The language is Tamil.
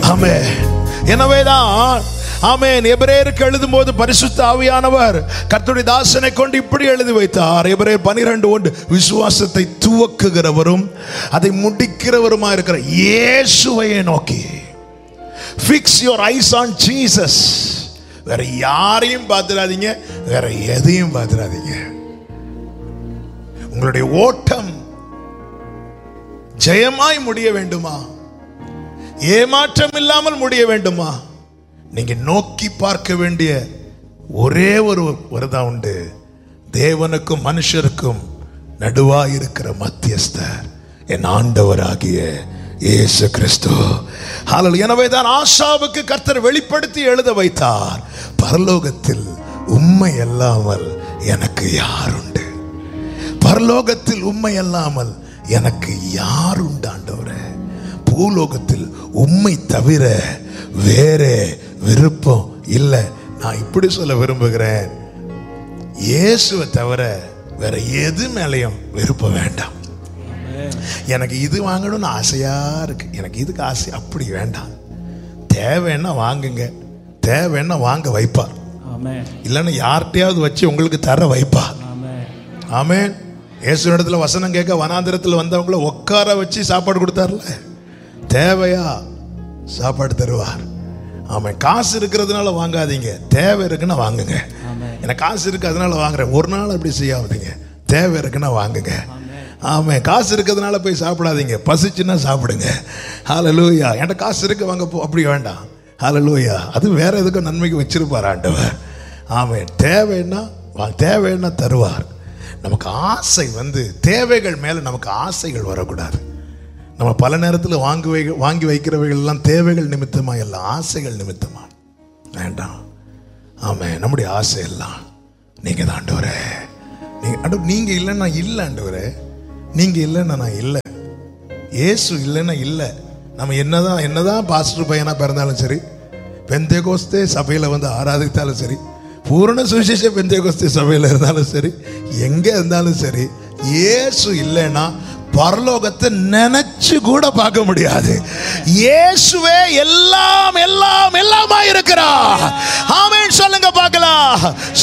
ஆமென். எனவேதான் ஆமென், எபிரேயருக்கு எழுதும் போது பரிசுத்த ஆவியானவர் கர்த்தருடைய தாசனை கொண்டு இப்படி எழுதி வைத்தார். எபிரேயர் 12:1, விசுவாசத்தை துவக்குகிறவரும் அதை முடிக்கிறவருமா இருக்கிற இயேசுவையே நோக்கி. Fix your eyes on Jesus. வேற யாரையும் பார்த்துடாதீங்க, வேற எதையும் பார்த்துடாதீங்க. உங்களுடைய ஓட்டம் ஜெயமாய் முடிய வேண்டுமா, ஏமாற்றம் இல்லாமல் முடிய வேண்டுமா, நீங்க நோக்கி பார்க்க வேண்டிய ஒரே ஒரு வரதான் உண்டு. தேவனுக்கும் மனுஷருக்கும் நடுவாய் இருக்கிற மத்தியஸ்தர் என் ஆண்டவராகிய இயேசு கிறிஸ்து. ஹல்லேலூயா. எனவேதான் ஆசாவுக்கு கர்த்தர் வெளிப்படுத்தி எழுத வைத்தார், பரலோகத்தில் உம்மை அல்லாமல் எனக்கு யாருண்டு, பரலோகத்தில் உம்மை அல்லாமல் எனக்கு யாருண்டு ஆண்டவரே, பூலோகத்தில் உம்மை தவிர வேற விருப்பம் இல்லை. நான் இப்படி சொல்ல விரும்புகிறேன், இயேசுவை தவிர வேற எது மேலையும் விருப்பம் வேண்டாம். எனக்கு இது வாங்கணும்னு ஆசையா இருக்கு, எனக்கு இதுக்கு ஆசை, அப்படி வேண்டாம். தேவைன்னா வாங்குங்க, தேவைன்னா வாங்க வைப்பார், இல்லைன்னா யார்கிட்டயாவது வச்சு உங்களுக்கு தர வைப்பார். ஆமென். இயேசு இடத்துல வசனம் கேட்க வனாந்திரத்தில் வந்தவங்கள உட்கார வச்சு சாப்பாடு கொடுத்தார்ல, தேவையா சாப்பாடு தருவார். ஆமாம். காசு இருக்கிறதுனால வாங்காதீங்க, தேவை இருக்குன்னா வாங்குங்க. எனக்கு காசு இருக்கு அதனால வாங்குறேன், ஒரு நாள் அப்படி செய்யாதீங்க, தேவை இருக்குன்னா வாங்குங்க. ஆமாம். காசு இருக்கிறதுனால போய் சாப்பிடாதீங்க, பசிச்சுன்னா சாப்பிடுங்க. ஹல்லேலூயா. என்கிட்ட காசு இருக்கு வாங்க போ, அப்படி வேண்டாம். ஹல்லேலூயா. அது வேற எதுக்கும் நன்மைக்கு வச்சிருப்பார் ஆண்டவர். ஆமாம். தேவைன்னா தருவார். நமக்கு ஆசை தேவைகள் மேலே நமக்கு ஆசைகள் வரக்கூடாது. நம்ம பல நேரத்தில் வாங்கி வைக்கிறவைகள் எல்லாம் தேவைகள் நிமித்தமா எல்லாம் ஆசைகள் நிமித்தமா வேண்டாம். ஆமாம். நம்முடைய ஆசை எல்லாம் நீங்க தான் ஆண்டவரே, நீங்க இல்லைன்னா இல்லை ஆண்டவரே, நீங்க இல்லைன்னா நான் இல்லை, இயேசு இல்லைன்னா இல்லை. நம்ம என்னதான் பாஸ்டர் பையனா பிறந்தாலும் சரி, பெந்தேகோஸ்தே சபையில் ஆராதித்தாலும் சரி, பூரண சுவிசேஷ பெந்தேகோஸ்தே சபையில் இருந்தாலும் சரி, எங்க இருந்தாலும் சரி, இயேசு இல்லைன்னா பரலோகத்தை நினைச்சு கூட பார்க்க முடியாது. இயேசுவே எல்லாம் எல்லாம் எல்லாமா இருக்கிறார். ஆமென் சொல்லுங்க பார்க்கலாம்.